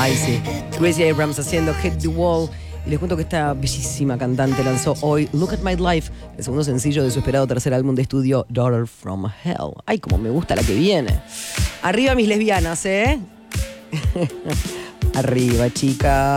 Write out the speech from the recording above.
Ay, sí. Gracie Abrams haciendo Hit the Wall. Y les cuento que esta bellísima cantante lanzó hoy Look at My Life, el segundo sencillo de su esperado tercer álbum de estudio, Daughter from Hell. Ay, como me gusta la que viene. Arriba mis lesbianas, ¿eh? Arriba, chicas.